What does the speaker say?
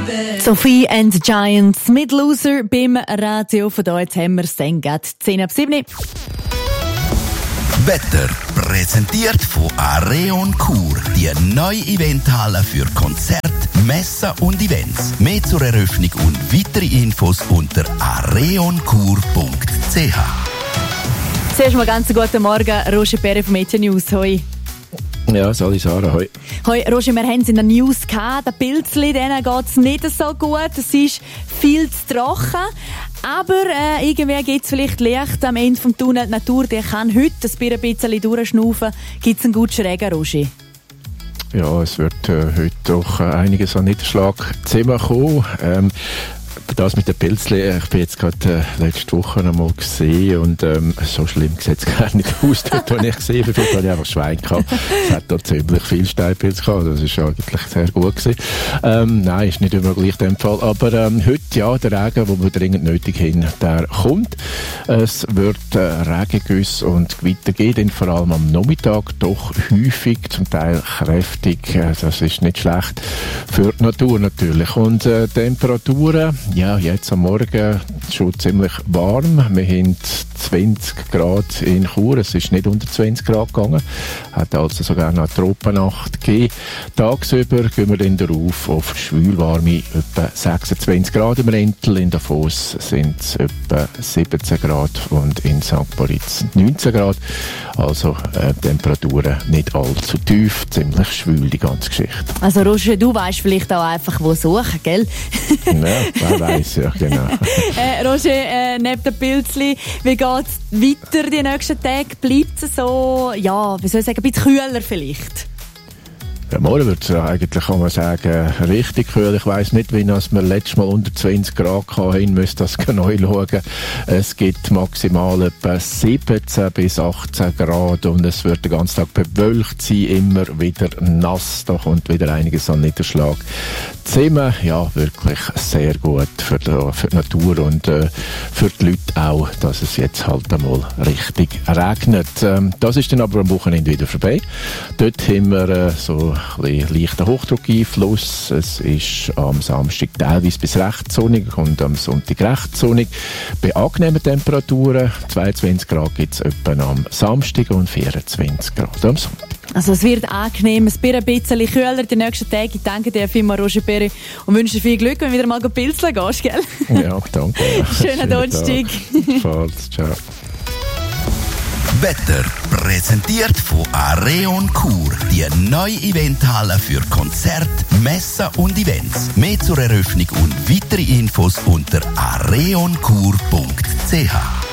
Sophie and the Giants mit Loser beim Radio. Von da jetzt haben wir es dann gerade 10:07. Wetter präsentiert von Areon Chur. Die neue Eventhalle für Konzerte, Messen und Events. Mehr zur Eröffnung und weitere Infos unter areonchur.ch. Zuerst mal ganz guten Morgen, Roger Perre von Media News. Hoi. Ja, Sali Sarah, hoi. Hoi, Roger, wir haben es in der News gehabt. Den Pilzli, denen geht es nicht so gut. Es ist viel zu trocken. Aber irgendwie gibt es vielleicht Licht am Ende des Tunnels. Die Natur die kann heute ein bisschen durchschnaufen. Gibt es einen guten Regen, Roger? Ja, es wird heute doch einiges an Niederschlag zusammenkommen. Das mit den Pilzli, ich bin jetzt gerade letzte Woche noch mal gesehen und so schlimm sieht es gar nicht aus, dort, wo ich gesehen habe. Vielleicht habe ich einfach Schwein gehabt. Es hat da ziemlich viel Steinpilz gehabt, das ist eigentlich sehr gut gewesen. Nein, ist nicht immer gleich in dem Fall. Aber heute, ja, der Regen, den wir dringend nötig haben, der kommt. Es wird Regengüsse und Gewitter geben, vor allem am Nachmittag doch häufig, zum Teil kräftig. Das ist nicht schlecht für die Natur natürlich. Und Temperaturen, ja, jetzt am Morgen schon ziemlich warm. Wir haben 20 Grad in Chur. Es ist nicht unter 20 Grad gegangen. Hat also sogar noch eine Tropennacht gegeben. Tagsüber gehen wir dann darauf auf schwülwarme etwa 26 Grad im Rentel. In Davos sind es etwa 17 Grad und in St. Moritz 19 Grad. Also Temperaturen nicht allzu tief. Ziemlich schwül, die ganze Geschichte. Also Roger, du weißt vielleicht auch einfach, wo suchen, gell? Ja, wer weiss, ja, genau. Roger, neben den Pilzli, wie geht es weiter die nächsten Tage? Bleibt es so, ja, wie soll ich sagen, ein bisschen kühler vielleicht? Ja, morgen wird es eigentlich, kann man sagen, richtig kühl. Ich weiss nicht, wie wir letztes Mal unter 20 Grad hatten, müsst das genau schauen. Es gibt maximal etwa 17 bis 18 Grad und es wird den ganzen Tag bewölkt sein, immer wieder nass. Da kommt wieder einiges an Niederschlag zusammen. Ja, wirklich sehr gut für die Natur und für die Leute auch, dass es jetzt halt einmal richtig regnet. Das ist dann aber am Wochenende wieder vorbei. Dort haben wir so ein leichter Hochdruckeinfluss. Es ist am Samstag teilweise bis recht sonnig und am Sonntag recht sonnig. Bei angenehmen Temperaturen 22 Grad gibt es etwa am Samstag und 24 Grad am Sonntag. Also es wird angenehm, es wird ein bisschen kühler die nächsten Tage. Ich danke dir vielmals, Roger Perre, und wünsche dir viel Glück, wenn du wieder mal pilzeln gehst, gell? Ja, danke. Schönen Donnerstag. Falls, ciao. Wetter präsentiert von Areon Chur. Die neue Eventhalle für Konzerte, Messen und Events. Mehr zur Eröffnung und weitere Infos unter areonchur.ch.